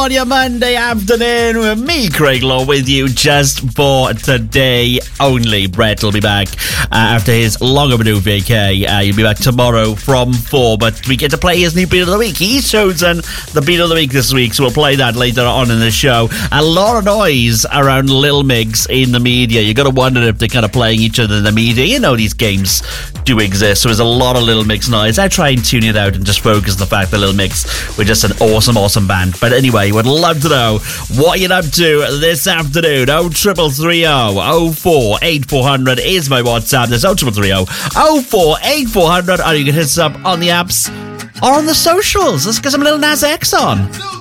on your Monday afternoon with me, Craig Law, with you just for today only. Brett will be back after his long overdue vacay. He'll be back tomorrow from 4, but we get to play his new Beat of the Week. He's chosen the Beat of the Week this week, so we'll play that later on in the show. A lot of noise around Lil Mix in the media. You got to wonder if they're kind of playing each other in the media. You know these games do exist, so there's a lot of Lil Mix noise. I try and tune it out and just focus on the fact that Lil Mix were just an awesome band. But anyway, would love to know what you're up to this afternoon. 0330 04 8400 is my WhatsApp. There's 0330 04 8400, or you can hit us up on the apps or on the socials. Let's get some Lil Nas X on.